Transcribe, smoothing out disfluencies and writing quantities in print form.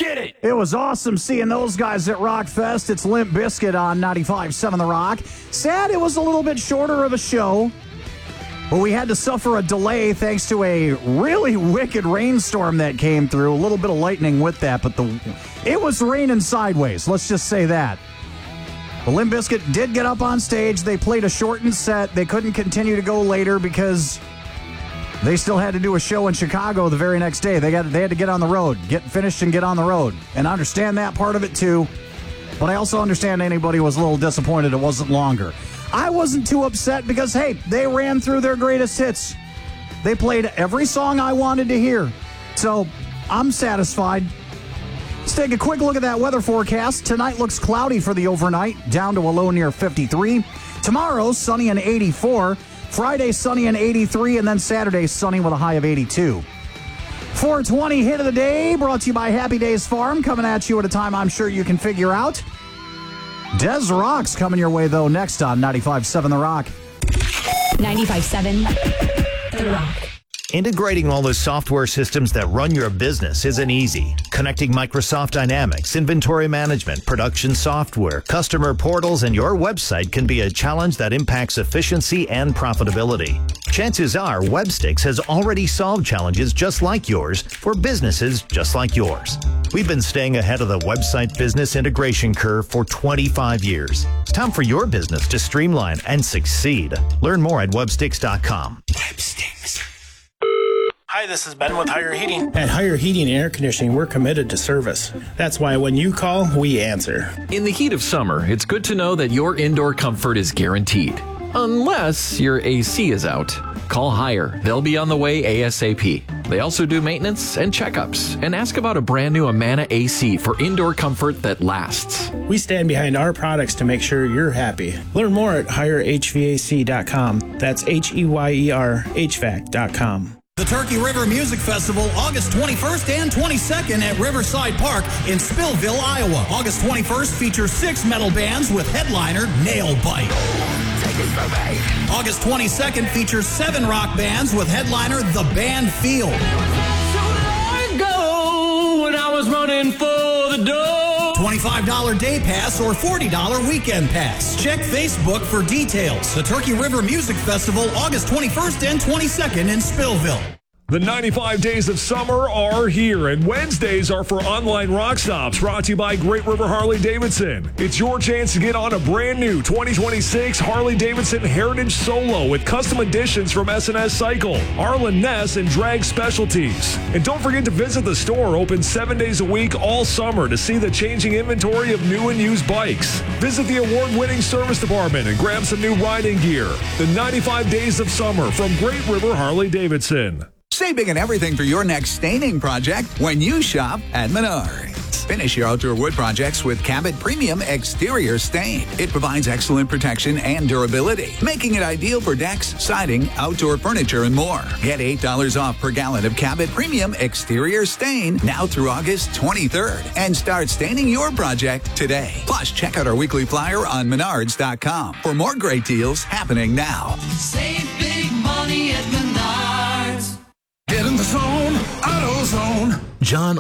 get it. It was awesome seeing those guys at Rockfest. It's Limp Bizkit on 95.7 The Rock. Sad it was a little bit shorter of a show, but we had to suffer a delay thanks to a really wicked rainstorm that came through. A little bit of lightning with that, but it was raining sideways. Let's just say that. The Limp Bizkit did get up on stage. They played a shortened set. They couldn't continue to go later because they still had to do a show in Chicago the very next day. They had to get on the road, get finished and get on the road. And I understand that part of it too. But I also understand anybody was a little disappointed it wasn't longer. I wasn't too upset because, hey, they ran through their greatest hits. They played every song I wanted to hear. So I'm satisfied. Let's take a quick look at that weather forecast. Tonight looks cloudy for the overnight, down to a low near 53. Tomorrow, sunny and 84. Friday, sunny and 83, and then Saturday, sunny with a high of 82. 420 hit of the day, brought to you by Happy Days Farm, coming at you at a time I'm sure you can figure out. Des Rock's coming your way, though, next on 95.7 The Rock. 95.7 The Rock. Integrating all the software systems that run your business isn't easy. Connecting Microsoft Dynamics, inventory management, production software, customer portals, and your website can be a challenge that impacts efficiency and profitability. Chances are Webstix has already solved challenges just like yours for businesses just like yours. We've been staying ahead of the website business integration curve for 25 years. It's time for your business to streamline and succeed. Learn more at webstix.com. Webstix. Hi, this is Ben with Higher Heating. At Higher Heating and Air Conditioning, we're committed to service. That's why when you call, we answer. In the heat of summer, it's good to know that your indoor comfort is guaranteed. Unless your AC is out. Call Higher. They'll be on the way ASAP. They also do maintenance and checkups. And ask about a brand new Amana AC for indoor comfort that lasts. We stand behind our products to make sure you're happy. Learn more at HireHVAC.com. That's HEYER HVAC.com. The Turkey River Music Festival, August 21st and 22nd at Riverside Park in Spillville, Iowa. August 21st features 6 metal bands with headliner Nailbite. August 22nd features 7 rock bands with headliner The Band Field. So long ago when I was running for the door. $25 day pass or $40 weekend pass. Check Facebook for details. The Turkey River Music Festival, August 21st and 22nd in Spillville. The 95 days of summer are here, and Wednesdays are for online rock stops, brought to you by Great River Harley-Davidson. It's your chance to get on a brand new 2026 Harley-Davidson Heritage Solo with custom additions from S&S Cycle, Arlen Ness, and Drag Specialties. And don't forget to visit the store, open 7 days a week all summer, to see the changing inventory of new and used bikes. Visit the award-winning service department and grab some new riding gear. The 95 days of summer from Great River Harley-Davidson. Save big on everything for your next staining project when you shop at Menards. Finish your outdoor wood projects with Cabot Premium Exterior Stain. It provides excellent protection and durability, making it ideal for decks, siding, outdoor furniture, and more. Get $8 off per gallon of Cabot Premium Exterior Stain now through August 23rd and start staining your project today. Plus, check out our weekly flyer on Menards.com for more great deals happening now. Save big money at Menards. Get in the zone, AutoZone. John